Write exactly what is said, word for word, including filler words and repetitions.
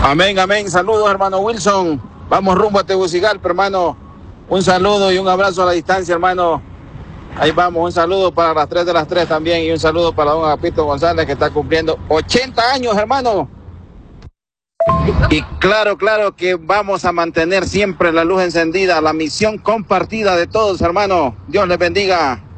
Amén, amén. Saludos, hermano Wilson. Vamos rumbo a Tegucigalpa, hermano. Un saludo y un abrazo a la distancia, hermano. Ahí vamos, un saludo para las tres de las tres también y un saludo para don Agapito González que está cumpliendo ochenta años, hermano. Y claro, claro que vamos a mantener siempre la luz encendida, la misión compartida de todos, hermano. Dios les bendiga.